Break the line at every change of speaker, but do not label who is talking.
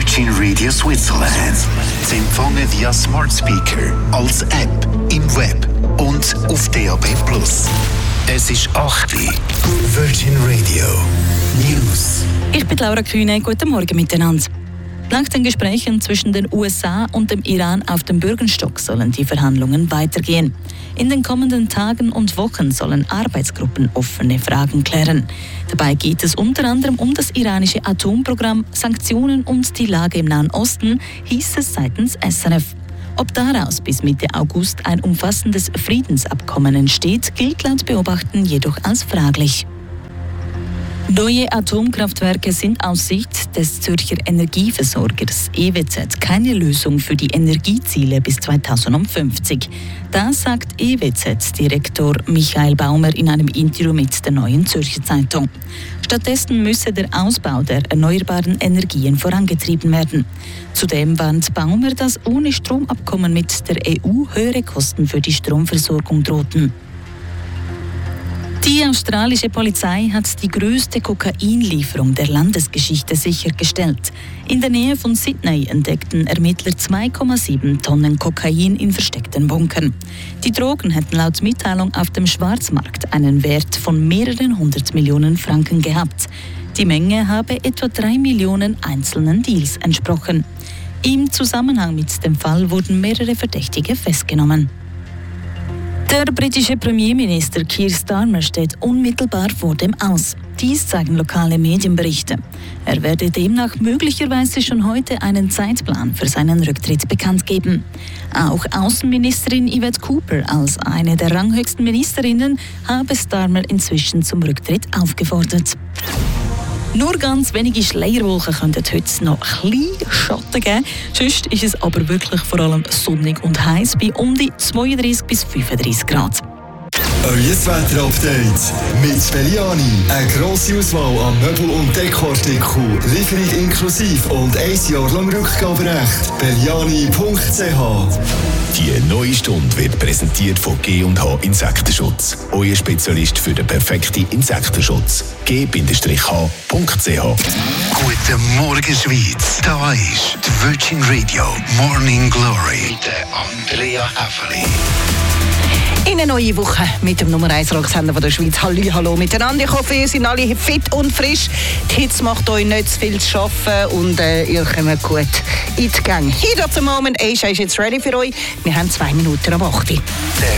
Virgin Radio Switzerland. Sie empfangen via Smart Speaker, als App, im Web und auf DAB+. Es ist 8 Uhr. Virgin Radio News.
Ich bin Laura Kühne. Guten Morgen miteinander. Nach den Gesprächen zwischen den USA und dem Iran auf dem Bürgenstock sollen die Verhandlungen weitergehen. In den kommenden Tagen und Wochen sollen Arbeitsgruppen offene Fragen klären. Dabei geht es unter anderem um das iranische Atomprogramm, Sanktionen und die Lage im Nahen Osten, hieß es seitens SRF. Ob daraus bis Mitte August ein umfassendes Friedensabkommen entsteht, gilt laut Beobachten jedoch als fraglich. Neue Atomkraftwerke sind aus Sicht des Zürcher Energieversorgers EWZ keine Lösung für die Energieziele bis 2050. Das sagt EWZ-Direktor Michael Baumer in einem Interview mit der Neuen Zürcher Zeitung. Stattdessen müsse der Ausbau der erneuerbaren Energien vorangetrieben werden. Zudem warnt Baumer, dass ohne Stromabkommen mit der EU höhere Kosten für die Stromversorgung drohten. Die australische Polizei hat die größte Kokainlieferung der Landesgeschichte sichergestellt. In der Nähe von Sydney entdeckten Ermittler 2,7 Tonnen Kokain in versteckten Bunkern. Die Drogen hätten laut Mitteilung auf dem Schwarzmarkt einen Wert von mehreren 100 Millionen Franken gehabt. Die Menge habe etwa 3 Millionen einzelnen Deals entsprochen. Im Zusammenhang mit dem Fall wurden mehrere Verdächtige festgenommen. Der britische Premierminister Keir Starmer steht unmittelbar vor dem Aus. Dies zeigen lokale Medienberichte. Er werde demnach möglicherweise schon heute einen Zeitplan für seinen Rücktritt bekannt geben. Auch Außenministerin Yvette Cooper als eine der ranghöchsten Ministerinnen habe Starmer inzwischen zum Rücktritt aufgefordert. Nur ganz wenige Schleierwolken könnten heute noch ein bisschen Schatten geben. Sonst ist es aber wirklich vor allem sonnig und heiß bei um die 32 bis 35 Grad.
Euer Wetter-Update mit Belliani. Eine grosse Auswahl an Möbel- und Dekoartikeln. Lieferung inklusive und 1 Jahr lang Rückgaberecht. Belliani.ch.
Die neue Stunde wird präsentiert von G&H Insektenschutz. Euer Spezialist für den perfekten Insektenschutz. G-H.ch.
Guten Morgen, Schweiz. Da ist die Virgin Radio Morning Glory mit Andrea Häfeli.
In eine neue Woche mit dem Nummer 1 Rocksender der Schweiz. Hallo miteinander. Ich hoffe, ihr seid alle fit und frisch. Die Hitze macht euch nicht zu viel zu arbeiten und ihr kommt gut in die Gänge. Hier at the moment, Aisha ist jetzt ready für euch. Wir haben 2 Minuten ab 8 Uhr.
Der